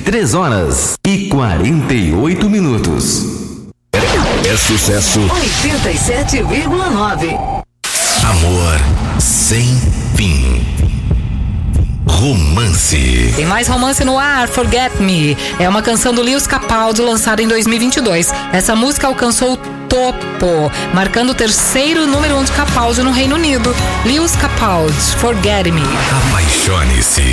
23h48. É sucesso. 87,9. Amor sem fim. Romance. Tem mais romance no ar, Forget Me. É uma canção do Lewis Capaldi lançada em 2022. Essa música alcançou o topo, marcando o terceiro número 1 de Capaldi no Reino Unido. Lewis Capaldi, Forget Me. Apaixone-se.